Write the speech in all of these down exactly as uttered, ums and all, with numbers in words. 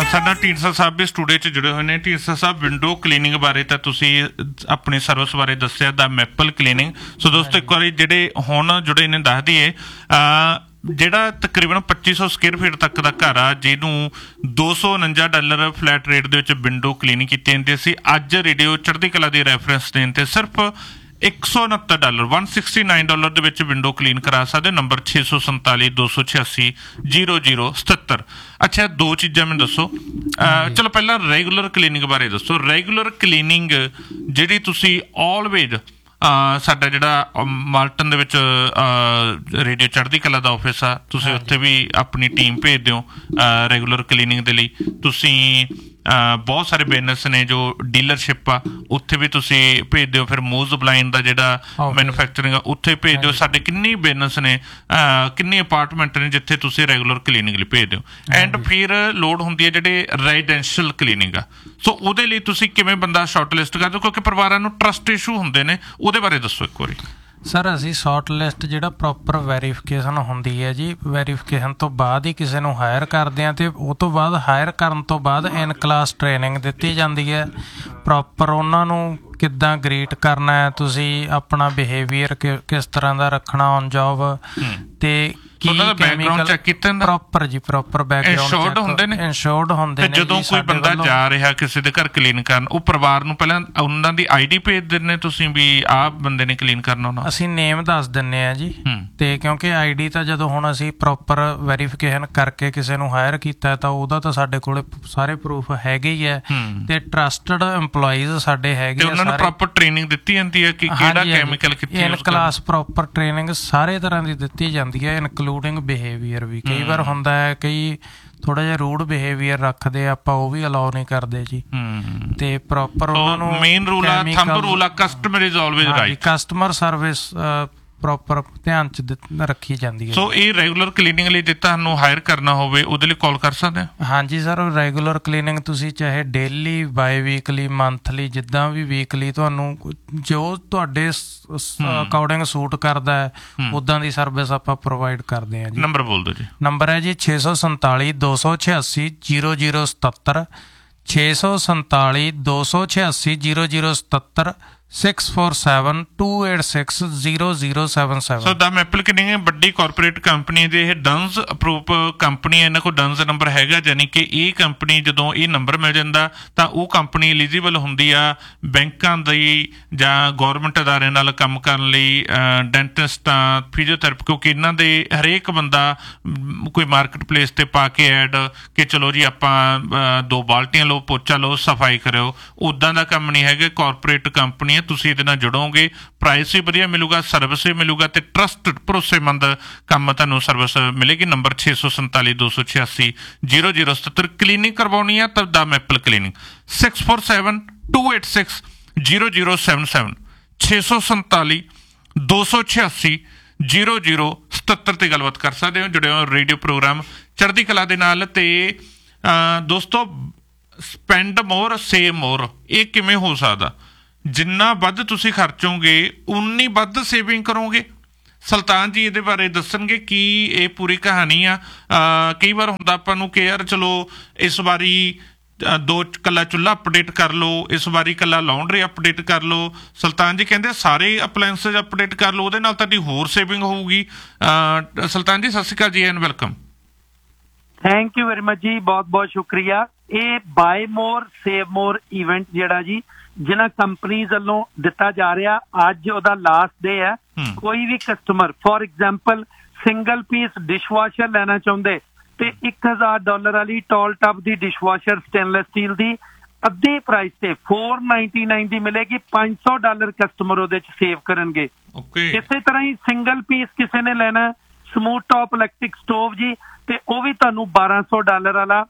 ਸਾਡਾ ਢੀਂਡਸਾ ਸਾਹਿਬ ਵੀ ਸਟੂਡੀਓ 'ਚ ਜੁੜੇ ਹੋਏ ਨੇ। ਢੀਂਡਸਾ ਸਾਹਿਬ, ਵਿੰਡੋ ਕਲੀਨਿੰਗ ਬਾਰੇ ਤਾਂ ਤੁਸੀਂ ਆਪਣੀ ਸਰਵਿਸ ਬਾਰੇ ਦੱਸਿਆ, ਦਾ ਮੈਪਲ ਕਲੀਨਿੰਗ। ਸੋ ਦੋਸਤੋ ਇੱਕ ਵਾਰੀ ਜਿਹੜੇ ਹੁਣ ਜੁੜੇ ਨੇ ਦੱਸ ਦਈਏ, ਜਿਹੜਾ ਤਕਰੀਬਨ ਪੱਚੀ ਸੌ ਸਕੁਅਰ ਫੀਟ ਤੱਕ ਦਾ ਘਰ ਆ, ਜਿਹਨੂੰ ਦੋ ਸੌ ਉਣੰਜਾ ਡਾਲਰ ਫਲੈਟ ਰੇਟ ਦੇ ਵਿੱਚ ਵਿੰਡੋ ਕਲੀਨਿੰਗ ਕੀਤੀ ਜਾਂਦੀ ਸੀ, ਅੱਜ ਰੇਡੀਓ ਚੜ੍ਹਦੀ ਕਲਾ ਦੀ ਰੈਫਰੈਂਸ ਦੇਣ 'ਤੇ ਸਿਰਫ ਇੱਕ ਸੌ ਉਣਹੱਤਰ dollar one sixty nine dollar ਦੇ ਵਿੱਚ ਵਿੰਡੋ ਕਲੀਨ ਕਰਾ ਸਕਦੇ। ਨੰਬਰ ਛੇ ਸੌ ਸੰਤਾਲੀ ਦੋ ਸੌ ਛਿਆਸੀ ਜੀਰੋ ਜੀਰੋ ਸਤੱਤਰ। ਅੱਛਾ, ਦੋ ਚੀਜ਼ਾਂ ਮੈਨੂੰ ਦੱਸੋ। ਚਲੋ ਪਹਿਲਾਂ ਰੈਗੂਲਰ ਕਲੀਨਿੰਗ ਬਾਰੇ ਦੱਸੋ। ਰੈਗੂਲਰ ਕਲੀਨਿੰਗ ਜਿਹੜੀ ਤੁਸੀਂ ਆਲਵੇਜ਼ ਸਾਡਾ ਜਿਹੜਾ ਮਾਲਟਨ ਦੇ ਵਿੱਚ ਰੇਡੀਓ ਚੜ੍ਹਦੀ ਕਲਾ ਦਾ ਆਫਿਸ ਆ, ਤੁਸੀਂ ਉੱਥੇ ਵੀ ਆਪਣੀ ਟੀਮ ਭੇਜ ਦਿਓ ਰੈਗੂਲਰ ਕਲੀਨਿੰਗ ਦੇ ਲਈ। ਤੁਸੀਂ ਬਹੁਤ ਸਾਰੇ ਬਿਜ਼ਨਸ ਨੇ ਜੋ ਡੀਲਰਸ਼ਿਪ ਆ, ਉੱਥੇ ਵੀ ਤੁਸੀਂ ਭੇਜ ਦਿਓ। ਫਿਰ ਮੂਜ਼ ਬਲਾਈਂਡ ਦਾ ਜਿਹੜਾ ਮੈਨੂਫੈਕਚਰਿੰਗ ਆ, ਉੱਥੇ ਭੇਜ ਦਿਓ। ਸਾਡੇ ਕਿੰਨੇ ਬਿਜ਼ਨਸ ਨੇ, ਕਿੰਨੇ ਅਪਾਰਟਮੈਂਟ ਨੇ ਜਿੱਥੇ ਤੁਸੀਂ ਰੈਗੂਲਰ ਕਲੀਨਿੰਗ ਲਈ ਭੇਜ ਦਿਓ। ਐਂਡ ਫਿਰ ਲੋੜ ਹੁੰਦੀ ਹੈ ਜਿਹੜੇ ਰੈਜ਼ੀਡੈਂਸ਼ੀਅਲ ਕਲੀਨਿੰਗ ਆ, ਸੋ ਉਹਦੇ ਲਈ ਤੁਸੀਂ ਕਿਵੇਂ ਬੰਦਾ ਸ਼ਾਰਟ ਲਿਸਟ ਕਰ ਦਿਓ, ਕਿਉਂਕਿ ਪਰਿਵਾਰਾਂ ਨੂੰ ਟਰਸਟ ਇਸ਼ੂ ਹੁੰਦੇ ਨੇ, ਉਹਦੇ ਬਾਰੇ ਦੱਸੋ ਇੱਕ ਵਾਰੀ। ਸਰ, ਅਸੀਂ ਸ਼ਾਰਟ ਲਿਸਟ ਜਿਹੜਾ ਪ੍ਰੋਪਰ ਵੈਰੀਫਿਕੇਸ਼ਨ ਹੁੰਦੀ ਹੈ ਜੀ, ਵੈਰੀਫਿਕੇਸ਼ਨ ਤੋਂ ਬਾਅਦ ਹੀ ਕਿਸੇ ਨੂੰ ਹਾਇਰ ਕਰਦੇ ਹਾਂ, ਅਤੇ ਉਹ ਤੋਂ ਬਾਅਦ ਹਾਇਰ ਕਰਨ ਤੋਂ ਬਾਅਦ ਇਨ ਕਲਾਸ ਟ੍ਰੇਨਿੰਗ ਦਿੱਤੀ ਜਾਂਦੀ ਹੈ। ਪ੍ਰੋਪਰ ਉਹਨਾਂ ਨੂੰ ਕਿੱਦਾਂ ਗ੍ਰੀਟ ਕਰਨਾ ਹੈ, ਤੁਸੀਂ ਆਪਣਾ ਬਿਹੇਵੀਅਰ ਕਿਸ ਤਰ੍ਹਾਂ ਦਾ ਰੱਖਣਾ ਔਨ ਜੋਬ, ਅਤੇ ਬੈਕਗਰਾਉਂਡ ਚੈੱਕ ਕੀਤਾ ਪ੍ਰੋਪਰ ਜੀ, ਪ੍ਰੋਪਰ ਬੈਕਗਰਾਉਂਡ ਹੁੰਦੇ ਨੇ, ਇੰਸ਼ੋਰਡ ਹੁੰਦੇ ਨੇ। ਜਦੋਂ ਕੋਈ ਬੰਦਾ ਜਾ ਰਿਹਾ ਕਿਸੇ ਦੇ ਘਰ ਕਲੀਨ ਕਰਨ, ਉਹ ਪਰਿਵਾਰ ਨੂੰ ਪਹਿਲਾਂ ਉਹਨਾਂ ਦੀ ਆਈ ਡੀ ਭੇਜ ਦਿੰਦੇ ਤੁਸੀਂ ਵੀ ਆਹ ਬੰਦੇ ਨੇ ਕਲੀਨ ਕਰਨਾ ਉਹਨਾਂ? ਅਸੀਂ ਨੇਮ ਦੱਸ ਦਿੰਦੇ ਹਾਂ ਜੀ, ਤੇ ਕਿਉਂਕਿ ਆਈ ਡੀ ਤਾਂ ਜਦੋਂ ਹੁਣ ਅਸੀਂ ਪ੍ਰੋਪਰ ਵੈਰੀਫਿਕੇਸ਼ਨ ਕਰਕੇ ਕਿਸੇ ਨੂੰ ਹਾਇਰ ਕੀਤਾ ਤਾਂ ਉਹਦਾ ਤਾਂ ਸਾਡੇ ਕੋਲ ਸਾਰੇ ਪ੍ਰੂਫ ਹੈਗੇ ਹੀ ਹੈ, ਤੇ ਟਰਸਟਡ EMPLOYEES ਸਾਡੇ ਹੈਗੇ। ਉਹਨਾਂ ਨੂੰ ਪ੍ਰੋਪਰ ਟ੍ਰੇਨਿੰਗ ਦਿੱਤੀ ਜਾਂਦੀ ਹੈ ਕਿ ਕਿਹੜਾ ਕੈਮੀਕਲ ਕਿੱਥੇ ਇਨ ਕਲਾਸ ਪ੍ਰੋਪਰ ਟ੍ਰੇਨਿੰਗ ਸਾਰੇ ਤਰ੍ਹਾਂ ਦੀ ਦਿੱਤੀ ਜਾਂਦੀ ਹੈ, ਇਨਕਲੂਡਿੰਗ ਬਿਹੇਵੀਅਰ ਵੀ। ਕਈ ਵਾਰ ਹੁੰਦਾ ਹੈ ਕਈ ਥੋੜਾ ਜਿਹਾ ਰੂਡ ਬਿਹੇਵੀਅਰ ਰੱਖਦੇ, ਆਪਾਂ ਉਹ ਵੀ ਅਲਾਉ ਨਹੀਂ ਕਰਦੇ ਜੀ। ਤੇ ਪ੍ਰੋਪਰ ਉਹਨਾਂ ਨੂੰ ਮੇਨ ਰੂਲ ਆ, ਥੰਬ ਰੂਲ ਆ, customer is always right. Customer service proper ਧਿਆਨ ਚ ਰੱਖੀ ਜਾਂਦੀ ਹੈ। ਸੋ ਇਹ ਰੈਗੂਲਰ ਕਲੀਨਿੰਗ ਲਈ ਜੇ ਤੁਹਾਨੂੰ ਹਾਇਰ ਕਰਨਾ ਹੋਵੇ, ਉਹਦੇ ਲਈ ਕਾਲ ਕਰ ਸਕਦੇ ਹੋ? ਹਾਂਜੀ ਸਰ, ਰੈਗੂਲਰ ਕਲੀਨਿੰਗ ਤੁਸੀਂ ਚਾਹੇ ਡੇਲੀ, ਬਾਈ ਵੀਕਲੀ, ਮੰਥਲੀ, ਜਿੱਦਾਂ ਵੀ ਵੀਕਲੀ ਤੁਹਾਨੂੰ ਜੋ ਤੁਹਾਡੇ ਅਕੋਰਡਿੰਗ ਸੂਟ ਕਰਦਾ ਹੈ, ਉੱਦਾਂ ਦੀ ਸਰਵਿਸ ਆਪਾਂ ਪ੍ਰੋਵਾਈਡ ਕਰਦੇ ਹਾਂ ਜੀ। ਨੰਬਰ ਬੋਲ ਦਿਓ ਜੀ। ਨੰਬਰ ਹੈ ਜੀ ਛੇ ਸੌ ਸੰਤਾਲੀ ਦੋ ਸੌ ਛਿਆਸੀ ਜੀਰੋ ਜੀਰੋ ਸਤੱਤਰ, ਛੇ ਸੌ ਸੰਤਾਲੀ ਦੋ ਸੌ ਛਿਆਸੀ ਜੀਰੋ ਜੀਰੋ ਸਤੱਤਰ, six four seven to eight six zero zero seven seven. So the maple cleaning ਵੱਡੀ ਕਾਰਪੋਰੇਟ ਕੰਪਨੀ ਦੇ, ਇਹ ਡਨਜ਼ ਅਪਰੂਵ ਕੰਪਨੀ ਹੈ, ਇਹਨਾਂ ਕੋਲ ਡਨਜ਼ ਨੰਬਰ ਹੈਗਾ, ਯਾਨੀ ਕਿ ਇਹ ਕੰਪਨੀ ਜਦੋਂ ਇਹ ਨੰਬਰ ਮਿਲ ਜਾਂਦਾ ਤਾਂ ਉਹ ਕੰਪਨੀ ਐਲੀਜੀਬਲ ਹੁੰਦੀ ਆ ਬੈਂਕਾਂ ਦੀ ਜਾਂ ਗੌਰਮੈਂਟ ਅਦਾਰਿਆਂ ਨਾਲ ਕੰਮ ਕਰਨ ਲਈ, ਡੈਂਟਿਸਟਾਂ, ਫਿਜ਼ੀਓਥੈਰੇਪੀ, ਕਿਉਂਕਿ ਇਹਨਾਂ ਦੇ ਹਰੇਕ ਬੰਦਾ ਕੋਈ ਮਾਰਕੀਟ ਪਲੇਸ 'ਤੇ ਪਾ ਕੇ ਐਡ ਕਿ ਚਲੋ ਜੀ ਆਪਾਂ ਦੋ ਬਾਲਟੀਆਂ ਲਓ, ਪੋਚਾ ਲਓ, ਸਫਾਈ ਕਰਿਓ, ਉੱਦਾਂ ਦਾ ਕੰਮ ਨਹੀਂ ਹੈਗਾ। ਕਾਰਪੋਰੇਟ ਕੰਪਨੀ ਹੈ, ਤੁਸੀਂ ਇਹਦੇ ਨਾਲ ਜੁੜੋਗੇ, ਪ੍ਰਾਈਸ ਵੀ ਵਧੀਆ ਮਿਲੂਗਾ, ਸਰਵਿਸ ਵੀ ਮਿਲੂਗਾ, ਤੇ ਟਰਸਟਡ ਭਰੋਸੇਮੰਦ ਕੰਮ ਤੁਹਾਨੂੰ ਸਰਵਿਸ ਮਿਲੇਗੀ। ਨੰਬਰ ਛੇ ਸੌ ਸੰਤਾਲੀ ਦੋ ਸੌ ਛਿਆਸੀ ਜੀਰੋ ਜੀਰੋ ਸਤੱਤਰ। ਕਲੀਨਿੰਗ ਕਰਵਾਉਣੀ ਆ ਤਾਂ ਦਾ maple cleaning, six four seven to eight six zero zero seven seven, ਛੇ ਸੌ ਸੰਤਾਲੀ ਦੋ ਸੌ ਛਿਆਸੀ ਜੀਰੋ ਜੀਰੋ ਸਤੱਤਰ ਤੇ ਗੱਲਬਾਤ ਕਰ ਸਕਦੇ ਹੋ। ਜੁੜੇ ਹੋ ਰੇਡੀਓ ਪ੍ਰੋਗਰਾਮ ਚੜ੍ਹਦੀ ਕਲਾ ਦੇ ਨਾਲ। ਤੇ ਦੋਸਤੋ, ਸਪੈਂਡ ਮੋਰ ਸੇਵ ਮੋਰ, ਇਹ ਕਿਵੇਂ ਹੋ ਸਕਦਾ? ਜਿੰਨਾ ਵੱਧ ਤੁਸੀਂ ਖਰਚੋਗੇ ਉਨੀ ਵੱਧ ਸੇਵਿੰਗ ਕਰੋਗੇ। ਸੁਲਤਾਨ ਜੀ ਇਹਦੇ ਬਾਰੇ ਦੱਸਣਗੇ ਕੀ ਇਹ ਪੂਰੀ ਕਹਾਣੀ ਆ। ਕਈ ਵਾਰ ਹੁੰਦਾ ਆਪਾਂ ਨੂੰ ਕਿ ਯਾਰ ਚਲੋ ਇਸ ਵਾਰੀ ਦੋ ਕੱਲਾ ਚੁੱਲ੍ਹਾ ਅਪਡੇਟ ਕਰ ਲਓ, ਇਸ ਵਾਰੀ ਕੱਲਾ ਲਾਉਂਡਰੀ ਅਪਡੇਟ ਕਰ ਲਓ। ਸੁਲਤਾਨ ਜੀ ਕਹਿੰਦੇ ਸਾਰੇ ਅਪਲਾਇੰਸਸ ਅਪਡੇਟ ਕਰ ਲਓ, ਉਹਦੇ ਨਾਲ ਤੁਹਾਡੀ ਹੋਰ ਸੇਵਿੰਗ ਹੋਊਗੀ। ਸੁਲਤਾਨ ਜੀ ਸਤਿ ਸ਼੍ਰੀ ਅਕਾਲ ਜੀ, and welcome. Thank you very much ਜੀ, ਬਹੁਤ ਬਹੁਤ ਸ਼ੁਕਰੀਆ। ਇਹ ਬਾਏ ਮੋਰ ਸੇਵ ਮੋਰ ਇਵੈਂਟ ਜਿਹੜਾ ਜੀ ਜਿਹਨਾਂ ਕੰਪਨੀਜ਼ ਵੱਲੋਂ ਦਿੱਤਾ ਜਾ ਰਿਹਾ, ਅੱਜ ਉਹਦਾ ਲਾਸਟ ਡੇ ਹੈ। ਕੋਈ ਵੀ customer for example single piece dishwasher ਲੈਣਾ ਚਾਹੁੰਦੇ ਤੇ ਇੱਕ ਹਜ਼ਾਰ ਡਾਲਰ ਵਾਲੀ ਟੋਲ ਟੱਬ ਦੀ ਡਿਸ਼ਵਾਸ਼ਰ ਸਟੇਨਲੈਸ ਸਟੀਲ ਦੀ ਅੱਧੇ ਪ੍ਰਾਈਸ ਤੇ ਫੋਰ ਨਾਈਨਟੀ ਨਾਈਨ ਦੀ ਮਿਲੇਗੀ। ਪੰਜ ਸੌ ਡਾਲਰ ਕਸਟਮਰ ਉਹਦੇ ਚ ਸੇਵ ਕਰਨਗੇ। ਇਸੇ ਤਰ੍ਹਾਂ ਹੀ ਸਿੰਗਲ ਪੀਸ ਕਿਸੇ ਨੇ ਲੈਣਾ ਸਮੂਥ ਟੌਪ ਇਲੈਕਟ੍ਰਿਕ ਸਟੋਵ ਜੀ, ਤੇ ਉਹ ਵੀ ਤੁਹਾਨੂੰ ਬਾਰਾਂ ਸੌ ਡਾਲਰ ਵਾਲਾ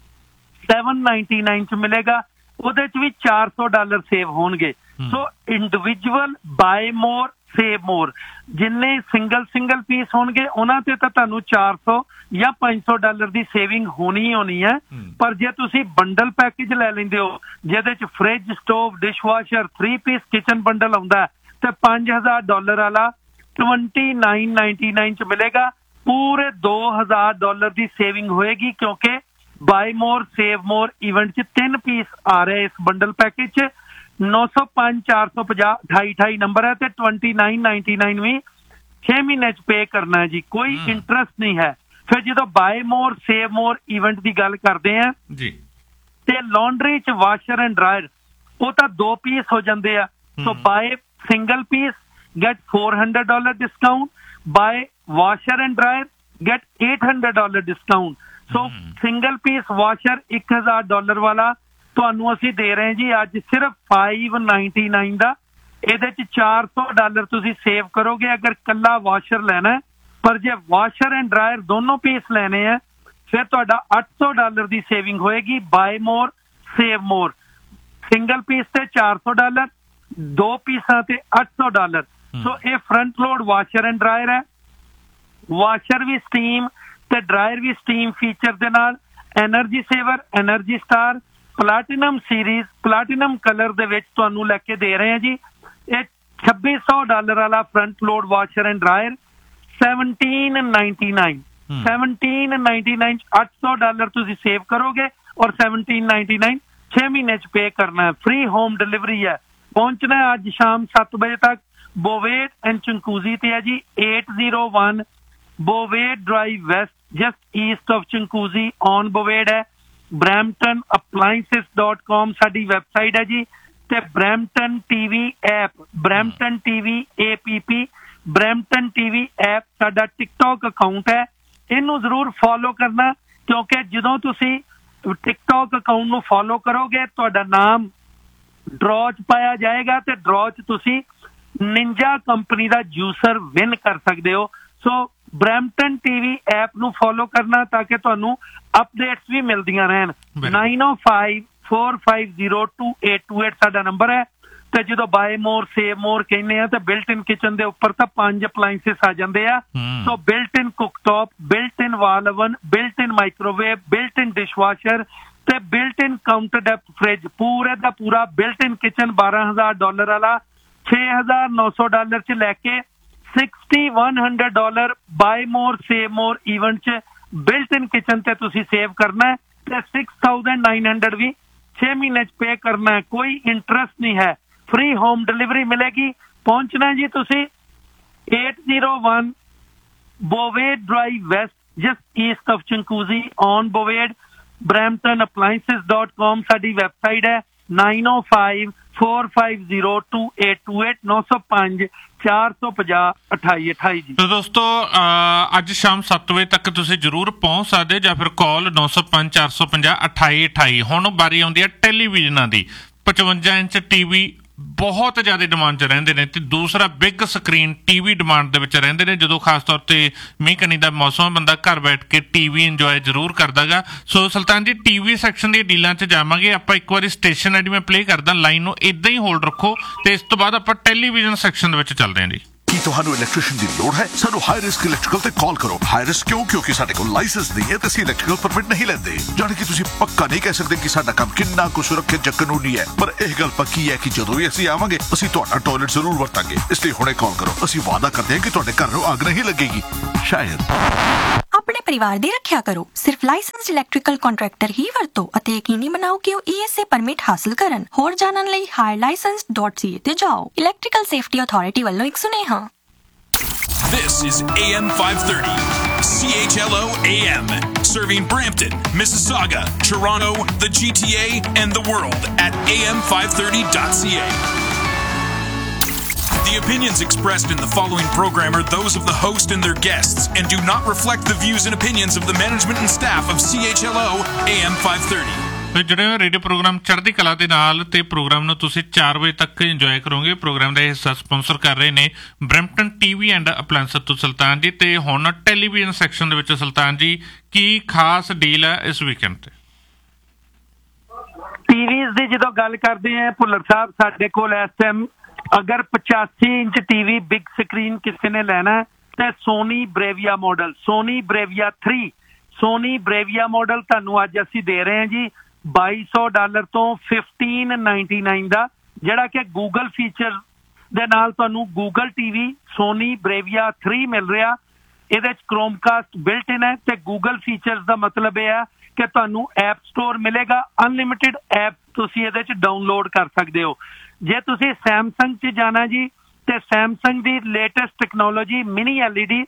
ਸੈਵਨ ਨਾਈਨਟੀ ਨਾਈਨ ਚ ਮਿਲੇਗਾ। ਉਹਦੇ ਚ ਵੀ ਚਾਰ ਸੌ ਡਾਲਰ ਸੇਵ ਹੋਣਗੇ। ਸੋ ਇੰਡੀਵਿਜੂਅਲ ਬਾਏ ਮੋਰ ਸੇਵ ਮੋਰ, ਜਿੰਨੇ ਸਿੰਗਲ ਸਿੰਗਲ ਪੀਸ ਹੋਣਗੇ ਉਹਨਾਂ ਤੇ ਤਾਂ ਤੁਹਾਨੂੰ ਚਾਰ ਸੌ ਜਾਂ ਪੰਜ ਸੌ ਡਾਲਰ ਦੀ ਸੇਵਿੰਗ ਹੋਣੀ ਹੀ ਹੋਣੀ ਹੈ। ਪਰ ਜੇ ਤੁਸੀਂ ਬੰਡਲ ਪੈਕੇਜ ਲੈ ਲੈਂਦੇ ਹੋ ਜਿਹਦੇ ਚ fridge, stove, dishwasher, three piece kitchen bundle ਆਉਂਦਾ ਤੇ ਪੰਜ ਹਜ਼ਾਰ ਡਾਲਰ ਵਾਲਾ ਟਵੰਟੀ ਨਾਈਨ ਨਾਈਨਟੀ ਨਾਈਨ ਚ ਮਿਲੇਗਾ। ਪੂਰੇ ਦੋ ਹਜ਼ਾਰ ਡਾਲਰ ਦੀ ਸੇਵਿੰਗ ਹੋਏਗੀ, ਕਿਉਂਕਿ ਬਾਏ ਮੋਰ ਸੇਵ ਮੋਰ ਇਵੈਂਟ 'ਚ ਤਿੰਨ ਪੀਸ ਆ ਰਹੇ ਇਸ ਬੰਡਲ ਪੈਕੇਜ 'ਚ। ਨੌ ਸੌ ਪੰਜ ਚਾਰ ਸੌ ਪੰਜਾਹ ਅਠਾਈ ਅਠਾਈ ਨੰਬਰ ਹੈ ਤੇ ਟਵੈਂਟੀ ਨਾਈਨ ਨਾਈਨਟੀ ਨਾਈਨ ਵੀ ਛੇ ਮਹੀਨੇ 'ਚ ਪੇ ਕਰਨਾ ਹੈ ਜੀ, ਕੋਈ ਇੰਟਰਸਟ ਨਹੀਂ ਹੈ। ਫਿਰ ਜਦੋਂ ਬਾਏ ਮੋਰ ਸੇਵ ਮੋਰ ਇਵੈਂਟ ਦੀ ਗੱਲ ਕਰਦੇ ਆ ਜੀ ਤੇ ਲਾਂਡਰੀ 'ਚ ਵਾਸ਼ਰ ਐਂਡ ਡਰਾਇਰ ਉਹ ਤਾਂ ਦੋ ਪੀਸ ਹੋ ਜਾਂਦੇ ਆ। So bye single piece get four hundred dollar discount, bye washer and dryer get eight hundred dollar discount। So single piece washer ਇੱਕ ਹਜ਼ਾਰ ਡਾਲਰ ਵਾਲਾ ਤੁਹਾਨੂੰ ਅਸੀਂ ਦੇ ਰਹੇ ਜੀ ਅੱਜ ਸਿਰਫ five ninety-nine ਦਾ। ਇਹਦੇ 'ਚ ਚਾਰ ਸੌ ਡਾਲਰ ਤੁਸੀਂ ਸੇਵ ਕਰੋਗੇ ਅਗਰ ਕੱਲਾ ਵਾਸ਼ਰ ਲੈਣਾ, ਪਰ ਜੇ ਵਾਸ਼ਰ ਐਂਡ ਡਰਾਇਰ ਦੋਨੋਂ ਪੀਸ ਲੈਣੇ ਆ ਫਿਰ ਤੁਹਾਡਾ ਅੱਠ ਸੌ ਡਾਲਰ ਦੀ ਸੇਵਿੰਗ ਹੋਏਗੀ। ਬਾਏ ਮੋਰ ਸੇਵ ਮੋਰ, ਸਿੰਗਲ ਪੀਸ ਤੇ ਚਾਰ ਸੌ ਡਾਲਰ, ਦੋ ਪੀਸਾਂ ਤੇ ਅੱਠ ਸੌ ਡਾਲਰ। ਸੋ ਇਹ front load washer and dryer ਹੈ। ਵਾਸ਼ਰ ਵੀ ਸਟੀਮ ਤੇ ਡਰਾਇਰ ਵੀ ਸਟੀਮ ਫੀਚਰ ਦੇ ਨਾਲ, ਐਨਰਜੀ ਸੇਵਰ, ਐਨਰਜੀ ਸਟਾਰ, ਪਲਾਟੀਨਮ ਸੀਰੀਜ਼, ਪਲਾਟੀਨਮ ਕਲਰ ਦੇ ਵਿੱਚ ਤੁਹਾਨੂੰ ਲੈ ਕੇ ਦੇ ਰਹੇ ਹਾਂ ਜੀ। ਇਹ ਛੱਬੀ ਸੌ ਡਾਲਰ ਵਾਲਾ front load washer and dryer seventeen ninety-nine seventeen ninety-nine ਅੱਠ ਸੌ ਡਾਲਰ ਤੁਸੀਂ ਸੇਵ ਕਰੋਗੇ ਔਰ seventeen ninety-nine ਛੇ ਮਹੀਨੇ 'ਚ ਪੇ ਕਰਨਾ ਹੈ। ਫ੍ਰੀ ਹੋਮ ਡਿਲੀਵਰੀ ਹੈ। ਪਹੁੰਚਣਾ ਹੈ ਅੱਜ ਸ਼ਾਮ ਸੱਤ ਵਜੇ ਤੱਕ ਬੋਵੇਡ ਐਂਡ ਚੰਕੂਜ਼ੀ ਤੇ ਹੈ ਜੀ। eight oh one ਬੋਵੇਡ drive West just East of ਚੰਕੂਜ਼ੀ on ਬੋਵੇਡ ਹੈ। ਬਰੈਂਪਟਨ ਅਪਲਾਇੰਸਿਸ ਡਾਟ ਕਾਮ ਸਾਡੀ ਵੈਬਸਾਈਟ ਹੈ ਜੀ। ਤੇ Brampton TV app, Brampton TV ਏਪੀਪੀ, Brampton TV app ਸਾਡਾ ਟਿਕਟੋਕ ਅਕਾਊਂਟ ਹੈ। ਇਹਨੂੰ ਜ਼ਰੂਰ ਫੋਲੋ ਕਰਨਾ ਕਿਉਂਕਿ ਜਦੋਂ ਤੁਸੀਂ ਟਿਕਟੋਕ ਅਕਾਊਂਟ ਨੂੰ ਫੋਲੋ ਕਰੋਗੇ ਤੁਹਾਡਾ ਨਾਮ ਡਰਾਅ 'ਚ ਪਾਇਆ ਜਾਏਗਾ ਤੇ ਡਰਾਅ 'ਚ ਤੁਸੀਂ ਨਿੰਜਾ ਕੰਪਨੀ ਦਾ ਜੂਸਰ ਵਿਨ ਕਰ ਸਕਦੇ ਹੋ। ਸੋ ਬਰੈਂਪਟਨ ਟੀਵੀ ਐਪ ਨੂੰ ਫੋਲੋ ਕਰਨਾ ਤਾਂ ਕਿ ਤੁਹਾਨੂੰ ਅਪਡੇਟਸ ਵੀ ਮਿਲਦੀਆਂ ਰਹਿਣ। nine oh five four five zero two eight two eight ਸਾਡਾ ਨੰਬਰ ਹੈ। ਤੇ ਜਦੋਂ ਬਾਏ ਮੋਰ ਸੇਵ ਮੋਰ ਕਹਿੰਦੇ ਆ ਤੇ ਬਿਲਟ ਇਨ ਕਿਚਨ ਦੇ ਉੱਪਰ ਤਾਂ ਪੰਜ ਅਪਲਾਇੰਸਿਸ ਆ ਜਾਂਦੇ ਆ। ਸੋ ਬਿਲਟ ਇਨ ਕੁਕਟੌਪ, ਬਿਲਟ ਇਨ ਵਾਲ ਓਵਨ, ਬਿਲਟ ਇਨ ਮਾਈਕ੍ਰੋਵੇਵ, ਬਿਲਟ ਇਨ ਡਿਸ਼ਵਾਸ਼ਰ ਤੇ ਬਿਲਟ ਇਨ ਕਾਊਂਟਰ ਡੈਪਥ ਫ੍ਰਿਜ, ਪੂਰੇ ਦਾ ਪੂਰਾ ਬਿਲਟ ਇਨ ਕਿਚਨ ਬਾਰਾਂ ਹਜ਼ਾਰ ਡਾਲਰ ਵਾਲਾ ਛੇ ਹਜ਼ਾਰ ਨੌ ਸੌ ਡਾਲਰ 'ਚ ਲੈ ਕੇ sixty-one hundred ਡਾਲਰ ਬਾਏ ਮੋਰ ਸੇਵ ਮੋਰ ਇਵੈਂਟ 'ਚ ਬਿਲਟ ਇਨ ਕਿਚਨ ਤੇ ਤੁਸੀਂ ਸੇਵ ਕਰਨਾ ਹੈ ਤੇ six thousand nine hundred ਵੀ ਛੇ ਮਹੀਨੇ 'ਚ ਪੇ ਕਰਨਾ ਹੈ। ਕੋਈ ਇੰਟਰਸਟ ਨਹੀਂ ਹੈ। ਫ੍ਰੀ ਹੋਮ ਡਿਲੀਵਰੀ ਮਿਲੇਗੀ। ਪਹੁੰਚਣਾ ਜੀ ਤੁਸੀਂ eight oh one ਬੋਵੇਡ drive West just East of ਚੰਕੂਜ਼ੀ on ਬੋਵੇਡ, Brampton appliances dot com ਸਾਡੀ ਵੈਬਸਾਈਟ ਹੈ। nine oh five four five zero two eight two eight ਨੌ ਸੌ ਪੰਜ ਚਾਰ ਸੌ ਪੰਜਾਹ ਅਠਾਈ ਅਠਾਈ ਜੀ। ਤੇ ਦੋਸਤੋ ਅੱਜ ਸ਼ਾਮ ਸੱਤ ਵਜੇ ਤੱਕ ਤੁਸੀਂ ਜ਼ਰੂਰ ਪਹੁੰਚ ਸਕਦੇ ਜਾਂ ਫਿਰ ਕਾਲ ਨੌ ਸੌ ਪੰਜ ਚਾਰ ਸੌ ਪੰਜਾਹ ਅਠਾਈ ਅਠਾਈ। ਹੁਣ ਵਾਰੀ ਆਉਂਦੀ ਹੈ ਟੈਲੀਵਿਜ਼ਨਾਂ ਦੀ। ਪਚਵੰਜਾ ਇੰਚ ਟੀਵੀ ਬਹੁਤ ਜ਼ਿਆਦਾ ਡਿਮਾਂਡ 'ਚ ਰਹਿੰਦੇ ਨੇ ਤੇ ਦੂਸਰਾ ਬਿਗ ਸਕਰੀਨ ਟੀਵੀ ਡਿਮਾਂਡ ਦੇ ਵਿੱਚ ਰਹਿੰਦੇ ਨੇ। ਜਦੋਂ ਖਾਸ ਤੌਰ ਤੇ ਮੀਂਹ ਕਣੀ ਦਾ ਮੌਸਮ, ਬੰਦਾ ਘਰ ਬੈਠ ਕੇ ਟੀਵੀ ਇੰਜੋਏ ਜ਼ਰੂਰ ਕਰਦਾ ਗਾ। ਸੋ ਸੁਲਤਾਨ ਜੀ ਟੀਵੀ ਸੈਕਸ਼ਨ ਦੀਆਂ ਡੀਲਾਂ 'ਚ ਜਾਵਾਂਗੇ ਆਪਾਂ। ਇੱਕ ਵਾਰੀ ਸਟੇਸ਼ਨ ਆਈ ਡੀ ਮੈਂ ਪਲੇ ਕਰਦਾ, ਲਾਈਨ ਨੂੰ ਇੱਦਾਂ ਹੀ ਹੋਲਡ ਰੱਖੋ ਤੇ ਇਸ ਤੋਂ ਬਾਅਦ ਆਪਾਂ ਟੈਲੀਵਿਜ਼ਨ ਸੈਕਸ਼ਨ ਦੇ ਵਿੱਚ ਚੱਲਦੇ ਹਾਂ ਜੀ। ਕੀ ਤੁਹਾਨੂੰ ਇਲੈਕਟ੍ਰੀਸ਼ੀਅਨ ਦੀ ਲੋੜ ਹੈ? ਸਾਨੂੰ ਹਾਈ ਰਿਸਕ ਇਲੈਕਟ੍ਰੀਕਲ ਤੇ ਕਾਲ ਕਰੋ। ਹਾਈ ਰਿਸਕ ਕਿਉਂ? ਕਿਉਂਕਿ ਸਾਡੇ ਕੋਲ ਲਾਇਸੈਂਸ ਨਹੀਂ ਹੈ ਤੇ ਅਸੀਂ ਇਲੈਕਟ੍ਰੀਕਲ ਪਰਮਿਟ ਨਹੀਂ ਲੈਂਦੇ। ਜਾਣੀ ਕਿ ਤੁਸੀਂ ਪੱਕਾ ਨਹੀਂ ਕਹਿ ਸਕਦੇ ਕਿ ਸਾਡਾ ਕੰਮ ਕਿੰਨਾ ਕੁ ਸੁਰੱਖਿਅਤ ਜਾਂ ਕਾਨੂੰਨੀ ਹੈ, ਪਰ ਇਹ ਗੱਲ ਪੱਕੀ ਹੈ ਕਿ ਜਦੋਂ ਵੀ ਅਸੀਂ ਆਵਾਂਗੇ ਅਸੀਂ ਤੁਹਾਡਾ ਟਾਇਲਟ ਜ਼ਰੂਰ ਵਰਤਾਂਗੇ। ਇਸ ਲਈ ਹੁਣੇ ਕਾਲ ਕਰੋ। ਅਸੀਂ ਵਾਅਦਾ ਕਰਦੇ ਹਾਂ ਕਿ ਤੁਹਾਡੇ ਘਰ ਨੂੰ ਅੱਗ ਨਹੀਂ ਲੱਗੇਗੀ। ਸ਼ਾਇਦ ਆਪਣੇ ਪਰਿਵਾਰ ਦੀ ਰੱਖਿਆ ਕਰੋ। ਸਿਰਫ ਲਾਇਸੈਂਸਡ ਇਲੈਕਟ੍ਰੀਕਲ ਕੰਟਰੈਕਟਰ ਹੀ ਵਰਤੋ ਅਤੇ ਯਕੀਨੀ ਬਣਾਓ ਕਿ ਉਹ E S A ਪਰਮਿਟ ਹਾਸਲ ਕਰਨ। ਹੋਰ ਜਾਣਨ ਲਈ hire licence dot C A ਤੇ ਜਾਓ। ਇਲੈਕਟ੍ਰੀਕਲ ਸੇਫਟੀ ਅਥਾਰਟੀ ਵੱਲੋਂ ਇੱਕ ਸੁਨੇਹਾ। This is A M five thirty, C H L O A M, serving Brampton, Mississauga, Toronto, the G T A, and the world at A M five thirty dot C A. The opinions expressed in the following program are those of the host and their guests and do not reflect the views and opinions of the management and staff of C H L O A M five thirty. ਜਿਹੜੇ radio programme ਚੜ੍ਹਦੀ ਕਲਾ ਦੇ ਨਾਲ ਤੇ programme ਨੂੰ ਤੁਸੀਂ ਚਾਰ ਵਜੇ ਤੱਕ ਇੰਜੋਏ ਕਰੋਗੇ। ਪ੍ਰੋਗਰਾਮ ਦਾ ਹਿੱਸਾ ਸਪਾਂਸਰ ਕਰ ਰਹੇ ਨੇ ਬਰੈਂਪਟਨ ਟੀਵੀ ਐਂਡ ਅਪਲਾਇੰਸਸ ਤੋਂ ਸੁਲਤਾਨ ਜੀ। ਤੇ ਹੁਣ ਟੈਲੀਵਿਜ਼ਨ ਸੈਕਸ਼ਨ ਦੇ ਵਿੱਚ ਸੁਲਤਾਨ ਜੀ ਕੀ ਖਾਸ ਡੀਲ ਹੈ ਇਸ ਵੀਕਐਂਡ ਤੇ? ਟੀਵੀਜ਼ ਦੀ ਜਦੋਂ ਗੱਲ ਕਰਦੇ ਆ ਭੁੱਲਰ ਸਾਹਿਬ, ਸਾਡੇ ਕੋਲ ਇਸ ਟਾਈਮ ਅਗਰ ਪਚਾਸੀ ਇੰਚ ਟੀਵੀ ਬਿਗ ਸਕਰੀਨ ਕਿਸੇ ਨੇ ਲੈਣਾ ਤੇ Soni ਬ੍ਰੇਵੀਆ model, Soni ਬ੍ਰੇਵੀਆ three, Soni ਬ੍ਰੇਵੀਆ model ਤੁਹਾਨੂੰ ਅੱਜ ਅਸੀਂ ਦੇ ਰਹੇ ਹਾਂ ਜੀ ਬਾਈ ਸੌ ਡਾਲਰ ਤੋਂ fifteen ninety-nine ਦਾ, ਜਿਹੜਾ ਕਿ ਗੂਗਲ ਫੀਚਰ ਦੇ ਨਾਲ ਤੁਹਾਨੂੰ ਗੂਗਲ ਟੀਵੀ ਸੋਨੀ ਬ੍ਰੇਵੀਆ ਥ੍ਰੀ ਮਿਲ ਰਿਹਾ। ਇਹਦੇ ਚ ਕ੍ਰੋਮਕਾਸਟ ਬਿਲਟ ਇਨ ਹੈ ਤੇ ਗੂਗਲ ਫੀਚਰਸ ਦਾ ਮਤਲਬ ਇਹ ਹੈ ਕਿ ਤੁਹਾਨੂੰ ਐਪ ਸਟੋਰ ਮਿਲੇਗਾ, ਅਨਲਿਮਿਟਿਡ ਐਪ ਤੁਸੀਂ ਇਹਦੇ 'ਚ ਡਾਊਨਲੋਡ ਕਰ ਸਕਦੇ ਹੋ। ਜੇ ਤੁਸੀਂ ਸੈਮਸੰਗ 'ਚ ਜਾਣਾ ਜੀ ਤੇ ਸੈਮਸੰਗ ਦੀ latest technology mini L E D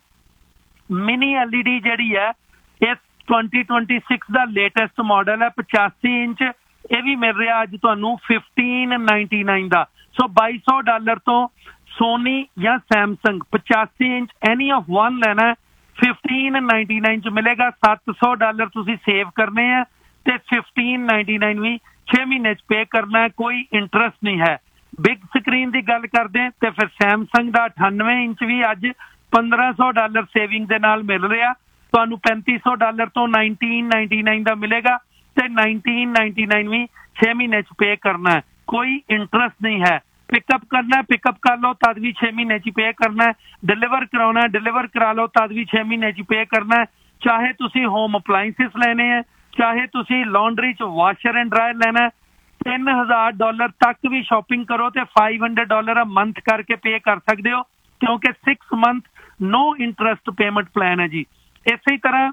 mini L E D ਜਿਹੜੀ ਹੈ ਇਹ twenty twenty-six ਦਾ ਲੇਟੈਸਟ ਮਾਡਲ ਹੈ, ਪਚਾਸੀ ਇੰਚ। ਇਹ ਵੀ ਮਿਲ ਰਿਹਾ ਅੱਜ ਤੁਹਾਨੂੰ fifteen ninety-nine ਦਾ। ਸੋ ਬਾਈ ਸੌ ਡਾਲਰ ਤੋਂ ਸੋਨੀ ਜਾਂ ਸੈਮਸੰਗ ਪਚਾਸੀ ਇੰਚ ਐਨੀ ਆਫ ਵਨ ਲੈਣਾ fifteen ninety-nine ਚ ਮਿਲੇਗਾ। ਸੱਤ ਸੌ ਡਾਲਰ ਤੁਸੀਂ ਸੇਵ ਕਰਨੇ ਆ ਤੇ fifteen ninety-nine ਵੀ ਛੇ ਮਹੀਨੇ ਚ ਪੇ ਕਰਨਾ ਹੈ, ਕੋਈ ਇੰਟਰਸਟ ਨਹੀਂ ਹੈ। ਬਿਗ ਸਕਰੀਨ ਦੀ ਗੱਲ ਕਰਦੇ ਤੇ ਫਿਰ ਸੈਮਸੰਗ ਦਾ ਅਠਾਨਵੇਂ ਇੰਚ ਵੀ ਅੱਜ ਪੰਦਰਾਂ ਸੌ ਡਾਲਰ ਸੇਵਿੰਗ ਦੇ ਨਾਲ ਮਿਲ ਰਿਹਾ ਤੁਹਾਨੂੰ। ਪੈਂਤੀ ਸੌ ਡਾਲਰ ਤੋਂ nineteen ninety-nine ਦਾ ਮਿਲੇਗਾ ਤੇ nineteen ninety-nine ਵੀ ਛੇ ਮਹੀਨੇ ਚ ਪੇ ਕਰਨਾ ਹੈ, ਕੋਈ ਇੰਟਰਸਟ ਨਹੀਂ ਹੈ। ਪਿਕਅਪ ਕਰਨਾ ਪਿਕਅਪ ਕਰ ਲਓ ਤਦ ਵੀ ਛੇ ਮਹੀਨੇ ਚ ਪੇ ਕਰਨਾ, ਡਿਲੀਵਰ ਕਰਾਉਣਾ ਡਿਲੀਵਰ ਕਰਾ ਲਓ ਤਦ ਵੀ ਛੇ ਮਹੀਨੇ ਚ ਪੇ ਕਰਨਾ। ਚਾਹੇ ਤੁਸੀਂ ਹੋਮ ਅਪਲਾਇੰਸਿਸ ਲੈਣੇ ਆ, ਚਾਹੇ ਤੁਸੀਂ ਲਾਂਡਰੀ ਚ ਵਾਸ਼ਰ ਐਂਡ ਡਰਾਇਰ ਲੈਣਾ, ਤਿੰਨ ਹਜ਼ਾਰ ਡਾਲਰ ਤੱਕ ਵੀ ਸ਼ਾਪਿੰਗ ਕਰੋ ਤੇ five hundred ਡਾਲਰ ਅ ਮੰਥ ਕਰਕੇ ਪੇ ਕਰ ਸਕਦੇ ਹੋ, ਕਿਉਂਕਿ ਸਿਕਸ ਮੰਥ ਨੋ ਇੰਟਰਸਟ ਪੇਮੈਂਟ ਪਲਾਨ ਹੈ ਜੀ। ਇਸੇ ਤਰ੍ਹਾਂ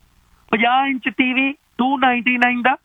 ਪੰਜਾਹ ਇੰਚ ਟੀਵੀ two ninety-nine ਦਾ,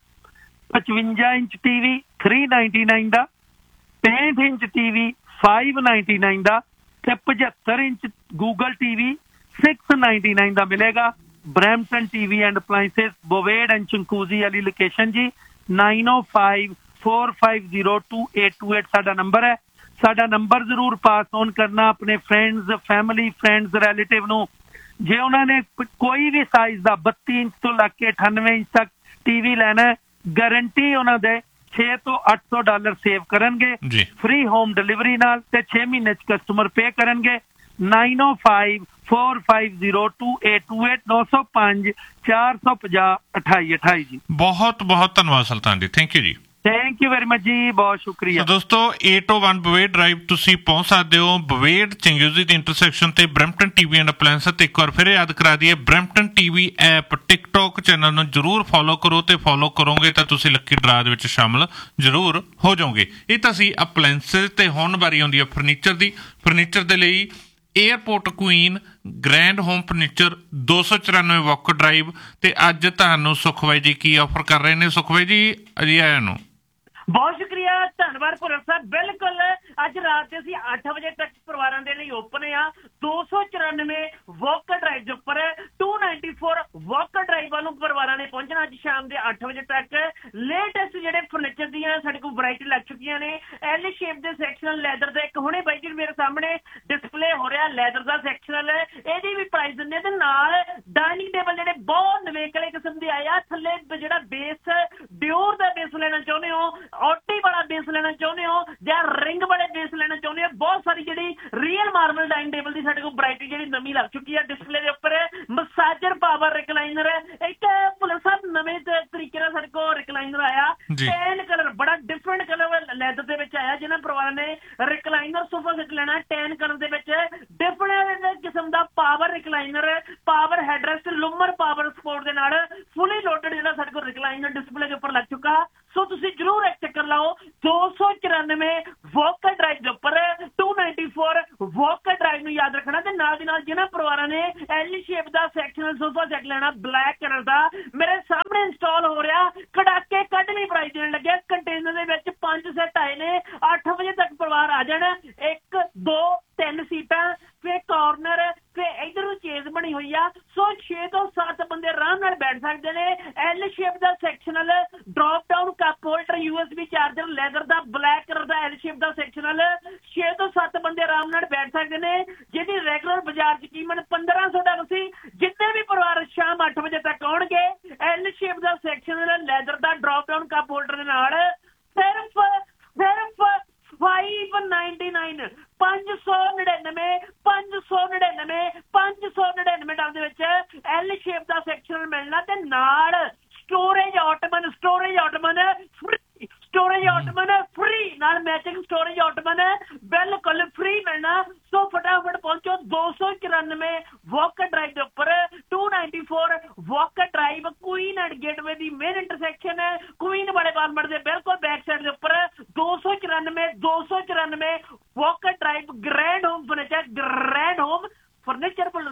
ਪਚਵੰਜਾ ਇੰਚ ਟੀਵੀ three ninety-nine ਦਾ, ਪੈਂਹਠ ਇੰਚ ਟੀਵੀ five ninety-nine ਦਾ ਤੇ ਪਝੱਤਰ inch Google TV six ninety-nine ਦਾ ਮਿਲੇਗਾ। Brampton TV and appliances, ਬੋਵੇਡ and ਚੰਕੂਜ਼ੀ ਵਾਲੀ ਲੋਕੇਸ਼ਨ ਜੀ। nine oh five four five zero two eight two eight ਸਾਡਾ number ਹੈ। ਸਾਡਾ ਨੰਬਰ ਜ਼ਰੂਰ ਪਾਸ ਔਨ ਕਰਨਾ ਆਪਣੇ ਫਰੈਂਡਸ, ਫੈਮਿਲੀ, ਫਰੈਂਡਸ, ਰਿਲੇਟਿਵ ਨੂੰ। ਜੇ ਉਹਨਾਂ ਨੇ ਕੋਈ ਵੀ ਸਾਈਜ਼ ਦਾ ਬੱਤੀ ਇੰਚ ਤੋਂ ਲੱਗ ਕੇ ਅਠਾਨਵੇਂ ਇੰਚ ਤੱਕ ਟੀਵੀ ਲੈਣਾ, ਗਾਰੰਟੀ ਉਹਨਾਂ ਦੇ ਛੇ ਤੋਂ ਅੱਠ ਸੌ ਡਾਲਰ ਸੇਵ ਕਰਨਗੇ ਫ੍ਰੀ ਹੋਮ ਡਿਲੀਵਰੀ ਨਾਲ ਤੇ ਛੇ ਮਹੀਨੇ ਚ ਕਸਟਮਰ ਪੇ ਕਰਨਗੇ। nine oh five four five zero two eight two eight ਨੌ ਸੌ ਪੰਜ ਚਾਰ ਸੌ ਪੰਜਾਹ ਅਠਾਈ ਅਠਾਈ ਜੀ। ਬਹੁਤ ਬਹੁਤ ਧੰਨਵਾਦ ਸੁਲਤਾਨ ਜੀ, ਥੈਂਕ ਯੂ ਜੀ। ਥੈਂਕ ਯੂ ਵੈਰੀ ਮਚ ਜੀ, ਬਹੁਤ ਸ਼ੁਕਰੀਆ। ਦੋਸਤੋ eight oh one ਬਵੇਡ ਡਰਾਈਵ ਤੁਸੀਂ ਪਹੁੰਚ ਸਕਦੇ ਹੋ, ਬਵੇਡ ਚੰਗਿਊਜ਼ੀ ਦੀ ਇੰਟਰਸੈਕਸ਼ਨ ਤੇ ਬਰੈਂਪਟਨ ਟੀਵੀ ਐਂਡ ਅਪਲਾਇੰਸ। ਤੇ ਇੱਕ ਵਾਰ ਫਿਰ ਯਾਦ ਕਰਾ ਦਈਏ, Brampton TV app TikTok channel ਨੂੰ ਜਰੂਰ ਫੋਲੋ ਕਰੋ ਤੇ ਫੋਲੋ ਕਰੋਗੇ ਤਾਂ ਤੁਸੀਂ ਲੱਕੀ ਡਰਾ ਦੇ ਵਿੱਚ ਸ਼ਾਮਲ ਜਰੂਰ ਹੋ ਜਾਓਗੇ। ਇਹ ਤਾਂ ਸੀ ਅਪਲਾਇੰਸ ਤੇ ਹੁਣ ਵਾਰੀ ਆਉਂਦੀ ਹੈ ਫਰਨੀਚਰ ਦੀ। ਫਰਨੀਚਰ ਦੇ ਲਈ airport Queen grand home furniture ਦੋ ਸੌ ਚੁਰਾਨਵੇਂ ਵਾਕ ਡਰਾਈਵ। ਤੇ ਅੱਜ ਤੁਹਾਨੂੰ ਸੁਖਬਾਈ ਜੀ ਕੀ ਆਫਰ ਕਰ ਰਹੇ ਨੇ? ਸੁਖਬਾਈ ਜੀ ਅਜੀ ਆਇਆਂ ਨੂੰ ਬਹੁਤ ਸ਼ੁਕਰੀਆ, ਧੰਨਵਾਦ ਭੁੱਲਰ ਸਾਹਿਬ। ਬਿਲਕੁਲ ਅੱਜ ਰਾਤ ਦੇ ਅਸੀਂ ਅੱਠ ਵਜੇ ਤੱਕ ਪਰਿਵਾਰਾਂ ਦੇ ਲਈ ਓਪਨ ਆ। ਦੋ ਸੌ ਚੁਰਾਨਵੇਂ ਵਾਕਰ ਡਰਾਈਵ ਦੇ ਉੱਪਰ two ninety-four ਵਾਕਰ ਡਰਾਈਵ ਵੱਲੋਂ ਪਰਿਵਾਰਾਂ ਨੇ ਪਹੁੰਚਣਾ ਅੱਜ ਸ਼ਾਮ ਦੇ ਅੱਠ ਵਜੇ ਤੱਕ। ਲੇਟੈਸਟ ਜਿਹੜੇ ਫਰਨੀਚਰ ਦੀਆਂ ਸਾਡੇ ਕੋਲ ਵੈਰਾਈਟੀ ਲੱਗ ਚੁੱਕੀਆਂ ਨੇ। ਐਲ ਸ਼ੇਪ ਦੇ ਸੈਕਸ਼ਨਲ ਲੈਦਰ ਦਾ ਇੱਕ ਹੁਣੇ ਬਾਈ ਜੀ ਮੇਰੇ ਸਾਹਮਣੇ ਡਿਸਪਲੇ ਹੋ ਰਿਹਾ ਲੈਦਰ ਦਾ ਸੈਕਸ਼ਨਲ, ਇਹਦੀ ਵੀ ਪ੍ਰਾਈਸ ਦਿੰਦੇ ਤੇ ਨਾਲ ਡਾਈਨਿੰਗ ਟੇਬਲ ਜਿਹੜੇ ਬਹੁਤ ਨਵੇਕਲੇ ਕਿਸਮ ਦੇ ਆਏ ਆ। ਥੱਲੇ ਜਿਹੜਾ ਬੇਸ ਡਿਓਰ ਦਾ ਬੇਸ ਲੈਣਾ ਚਾਹੁੰਦੇ ਹੋ, ਔਟੀ ਵਾਲਾ ਬੇਸ ਲੈਣਾ ਚਾਹੁੰਦੇ ਹੋ ਜਾਂ ਰਿੰਗ ਵਾਲੇ ਬੇਸ ਲੈਣਾ ਚਾਹੁੰਦੇ ਹੋ, ਬਹੁਤ ਸਾਰੀ ਜਿਹੜੀ ਰੀਅਲ ਮਾਰਬਲ ਡਾਈਨਿੰਗ ਟੇਬਲ ਦੀ ਸਾਡੇ ਕੋਲ ਵੈਰਾਈਟੀ ਜਿਹੜੀ ਨਵੀਂ ਲੱਗ ਚੁੱਕੀ ਹੈ ਡਿਸਪਲੇ ਦੇ ਉੱਪਰ। ਮਸਾਜਰ ਪਾਵਰ ਰਿਕਲਾਈਨਰ, ਇੱਕ ਭੁੱਲਰ ਸਾਹਿਬ ਨਵੇਂ ਤਰੀਕੇ ਨਾਲ ਸਾਡੇ ਕੋਲ ਰਿਕਲਾਈਨਰ ਆਇਆ, ਟੈਨ ਕਲਰ, ਬੜਾ ਡਿਫਰੈਂਟ ਕਲਰ ਲੈਦਰ ਦੇ ਵਿੱਚ ਆਇਆ। ਜਿਹਨਾਂ ਪਰਿਵਾਰਾਂ ਨੇ ਰਿਕਲਾਈਨਰ ਸੋਫਾ ਸੈੱਟ ਲੈਣਾ ਟੈਨ ਕਲਰ ਦੇ ਵਿੱਚ, ਡਿਫਰੈਂਟ ਕਿਸਮ ਦਾ power recliner, power ਹੈਡਰੈਸਟ, ਲੂਮਰ power support ਦੇ ਨਾਲ ਫੁੱਲੀ ਲੋਡਡ ਜਿਹੜਾ ਸਾਡੇ ਕੋਲ ਰਿਕਲਾਈਨਰ ਡਿਸਪਲੇ ਦੇ ਉੱਪਰ ਲੱਗ ਚੁੱਕਾ। ਸੋ ਤੁਸੀਂ ਜਰੂਰ ਇੱਕ ਚੱਕਰ ਲਾਓ। ਦੋ ਸੌ ਚੁਰਾਨਵੇਂ ਵਾਕਰ ਡਰਾਈਵ ਦੇ ਉੱਪਰ two ninety-four ਵਾਕਰ ਡਰਾਈਵ ਨੂੰ ਯਾਦ ਰੱਖਣਾ। ਤੇ ਨਾਲ ਦੀ ਨਾਲ ਜਿਹਨਾਂ ਪਰਿਵਾਰਾਂ ਨੇ ਐਲ ਸ਼ੇਪ ਦਾ ਸੈਕਸ਼ਨਲ ਸੋਫਾ ਸੈੱਟ ਲੈਣਾ ਬਲੈਕ ਕਲਰ ਦਾ, ਮੇਰੇ ਸਾਹਮਣੇ ਇੰਸਟਾਲ ਹੋ ਰਿਹਾ, ਕੜਾਕੇ ਕੱਢਵੀਂ ਪ੍ਰਾਈਸ ਦੇਣ ਲੱਗਿਆ। ਕੰਟੇਨਰ ਦੇ ਵਿੱਚ ਪੰਜ ਸੈੱਟ ਆਏ ਨੇ। ਅੱਠ ਵਜੇ ਤੱਕ ਪਰਿਵਾਰ ਆ ਜਾਣਾ। ਇੱਕ ਦੋ ਤਿੰਨ ਸੀਟਾਂ, ਫਿਰ ਕਾਰਨਰ, ਫਿਰ ਇਧਰ ਨੂੰ ਚੇਜ਼ ਬਣੀ ਹੋਈ ਆ। ਸੋ ਛੇ ਤੋਂ ਸੱਤ ਬੰਦੇ ਆਰਾਮ ਨਾਲ ਬੈਠ ਸਕਦੇ ਨੇ। ਐਲ ਸ਼ੇਪ ਦਾ ਸੈਕਸ਼ਨਲ drop down cup holder, U S B charger, leather ਦਾ ਬਲੈਕ ਕਲਰ ਦਾ ਐਲ ਸ਼ੇਪ ਦਾ ਸੈਕਸ਼ਨਲ, ਛੇ ਤੋਂ ਸੱਤ ਬੰਦੇ ਆਰਾਮ ਨਾਲ ਬੈਠ ਸਕਦੇ ਨੇ, ਜਿਹਦੀ ਰੈਗੂਲਰ ਬਾਜ਼ਾਰ ਚ ਕੀਮਤ ਪੰਦਰਾਂ ਸੌ ਡਾਲਰ ਸੀ। ਜਿੰਨੇ ਵੀ ਪਰਿਵਾਰ ਸ਼ਾਮ ਅੱਠ ਵਜੇ ਤੱਕ ਆਉਣਗੇ ਐਲ ਸ਼ੇਪ ਦਾ ਸੈਕਸ਼ਨਲ ਲੈਦਰ ਦਾ ਡ੍ਰੌਪ ਡਾਊਨ ਕੱਪ ਹੋਲਡਰ ਦੇ ਨਾਲ ਸਿਰਫ ਸਿਰਫ five ninety-nine ਪੰਜ ਸੌ ਨੜਿਨਵੇਂ ਪੰਜ ਸੌ ਨੜਿਨਵੇਂ ਪੰਜ ਸੌ ਨੜਿਨਵੇਂ ਡਾਲਰ ਦੇ ਵਿੱਚ ਐਲ ਸ਼ੇਪ ਦਾ ਸੈਕਸ਼ਨਲ ਮਿਲਣਾ ਤੇ ਨਾਲ storage ਆਟਮਨ storage ਆਟਮਨ free storage ਆਟਮਨ free ਨਾਲ ਮੈਚਿੰਗ ਸਟੋਰੇਜ ਆਟਮਨ ਬਿਲਕੁਲ ਫ੍ਰੀ ਮਿਲਣਾ। ਸੋ ਫਟਾਫਟ ਪਹੁੰਚੋ। ਦੋ ਸੌ ਚੁਰਾਨਵੇਂ ਵਾਕਰ ਡਰਾਈਵ ਦੇ ਉੱਪਰ two ninety-four Walker drive, Queen and gateway the main intersection ਹੈ, ਕੁਈਨ ਵਾਲੇ ਬਾਰਮਰ ਦੇ ਬਿਲਕੁਲ ਬੈਕ ਸਾਈਡ ਦੇ ਉੱਪਰ ਦੋ ਸੌ ਚੁਰਾਨਵੇਂ ਦੋ ਸੌ ਚੁਰਾਨਵੇਂ Walker drive, grand home furniture, grand home furniture. Bhullar ਸਾਹਿਬ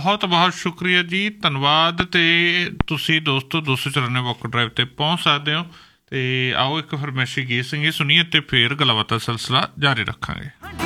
ਬਹੁਤ ਬਹੁਤ ਸ਼ੁਕਰੀਆ ਜੀ, ਧੰਨਵਾਦ। ਤੇ ਤੁਸੀਂ ਦੋਸਤੋ ਦੋ ਸੌ ਚੁਰਾਨਵੇਂ ਵਾਕ ਡਰਾਈਵ ਤੇ ਪਹੁੰਚ ਸਕਦੇ ਹੋ। ਤੇ ਆਓ ਇੱਕ ਫਰਮਾਇਸ਼ੀ ਗੀਤ ਸੰਗੀਤ ਸੁਣੀਏ ਤੇ ਫੇਰ ਗੱਲਬਾਤ ਦਾ ਸਿਲਸਿਲਾ ਜਾਰੀ ਰੱਖਾਂਗੇ।